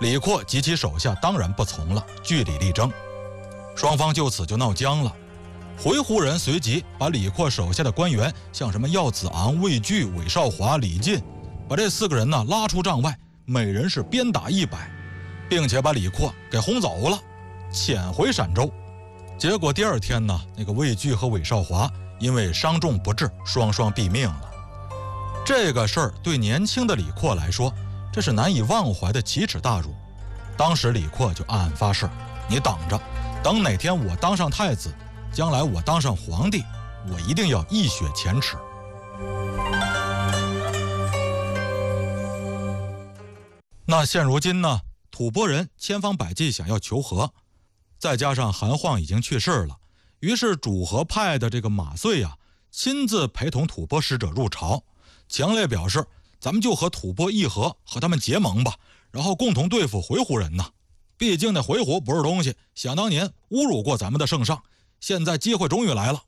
李阔及其手下当然不从了，据理力争，双方就此就闹僵了。回鹘人随即把李阔手下的官员，像什么耀子昂、魏巨、韦少华、李进，把这4个人呢拉出帐外，每人是鞭打100，并且把李阔给轰走了，遣回陕州。结果第2天呢，那个魏巨和韦少华因为伤重不治，双双毙命了。这个事儿对年轻的李阔来说，这是难以忘怀的奇耻大辱。当时李阔就暗暗发誓：你等着，等哪天我当上太子，将来我当上皇帝，我一定要一雪前耻。那现如今呢，吐蕃人千方百计想要求和，再加上韩晃已经去世了，于是主和派的这个马遂亲自陪同吐蕃使者入朝，强烈表示咱们就和吐蕃议和，和他们结盟吧，然后共同对付回鹘人呐。毕竟那回鹘不是东西，想当年侮辱过咱们的圣上，现在机会终于来了。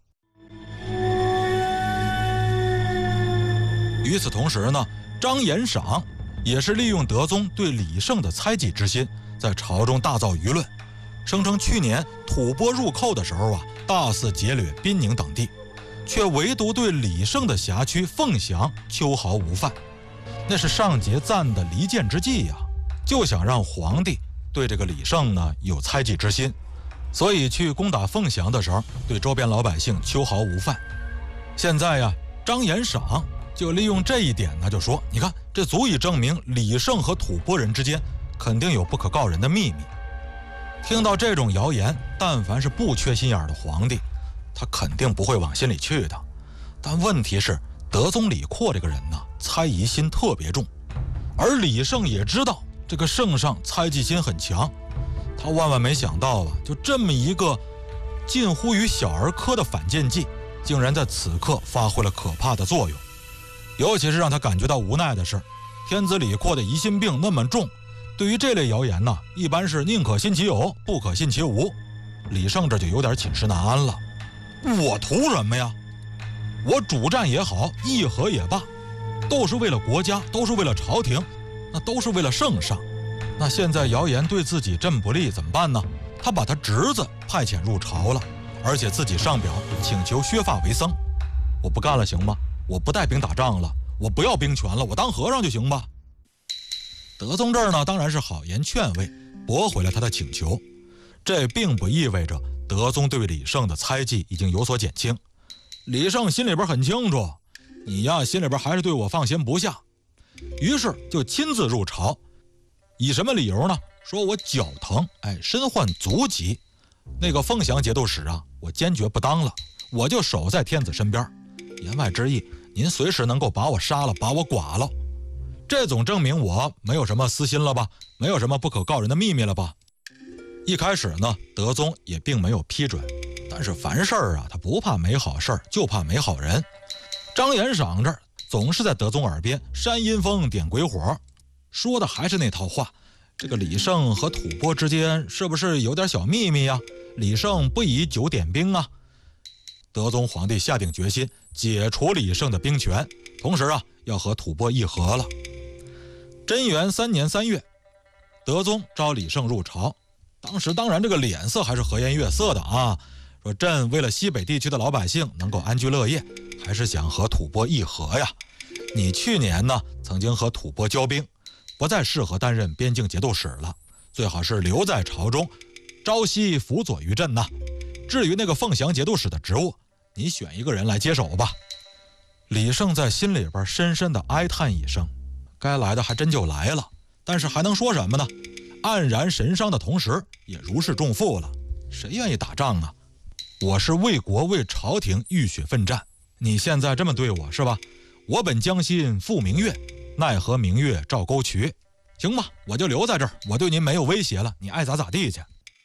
与此同时呢，张延赏也是利用德宗对李胜的猜忌之心，在朝中大造舆论，声称去年吐蕃入寇的时候大肆劫掠宾宁等地，却唯独对李胜的辖区凤翔秋毫无犯，那是上节赞的离间之计就想让皇帝对这个李胜呢有猜忌之心，所以去攻打凤翔的时候，对周边老百姓秋毫无犯。现在张延赏就利用这一点呢，就说你看，这足以证明李胜和吐蕃人之间肯定有不可告人的秘密。听到这种谣言，但凡是不缺心眼的皇帝，他肯定不会往心里去的。但问题是，德宗李阔这个人呢，猜疑心特别重，而李胜也知道这个圣上猜忌心很强，他万万没想到就这么一个近乎于小儿科的反间计，竟然在此刻发挥了可怕的作用。尤其是让他感觉到无奈的是，天子李阔的疑心病那么重，对于这类谣言呢，一般是宁可信其有，不可信其无。李胜这就有点寝食难安了。我图什么呀？我主战也好，议和也罢，都是为了国家，都是为了朝廷，那都是为了圣上。那现在谣言对自己朕不利，怎么办呢？他把他侄子派遣入朝了，而且自己上表请求削发为僧。我不干了行吗？我不带兵打仗了，我不要兵权了，我当和尚就行吧。德宗这儿呢，当然是好言劝慰，驳回了他的请求。这并不意味着德宗对李胜的猜忌已经有所减轻。李胜心里边很清楚，你心里边还是对我放心不下，于是就亲自入朝。以什么理由呢？说我脚疼，身患足疾，那个凤翔节度使我坚决不当了，我就守在天子身边。言外之意，您随时能够把我杀了，把我剐了。这总证明我没有什么私心了吧，没有什么不可告人的秘密了吧。一开始呢，德宗也并没有批准，但是凡事他不怕没好事，就怕没好人。张延赏这儿总是在德宗耳边煽阴风点鬼火，说的还是那套话，这个李胜和吐蕃之间是不是有点小秘密呀？李胜不以酒点兵啊。德宗皇帝下定决心解除李胜的兵权，同时要和吐蕃议和了。贞元3年3月，德宗召李胜入朝，当时当然这个脸色还是和颜悦色的说朕为了西北地区的老百姓能够安居乐业，还是想和吐蕃议和呀。你去年呢曾经和吐蕃交兵，不再适合担任边境节度使了，最好是留在朝中，朝夕辅佐于朕呐。至于那个凤翔节度使的职务，你选一个人来接手吧。李胜在心里边深深的哀叹一声，该来的还真就来了，但是还能说什么呢？黯然神伤的同时，也如释重负了。谁愿意打仗啊？我是为国为朝廷浴血奋战，你现在这么对我是吧？我本将心赴明月，奈何明月照沟渠。行吧，我就留在这儿，我对您没有威胁了，你爱咋咋地去。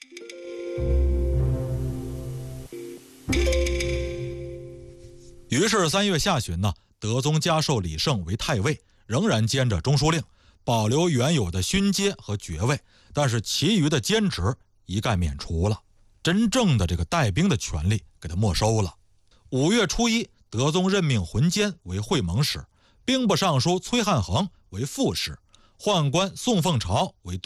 于是3月下旬呢，德宗加授李胜为太尉，仍然兼着中书令，保留原有的勋阶和爵位，但是其余的兼职一概免除了，真正的这个带兵的权利给他没收了。5月初1，德宗任命浑坚为会盟使，兵部尚书崔汉衡为副使，宦官宋凤朝为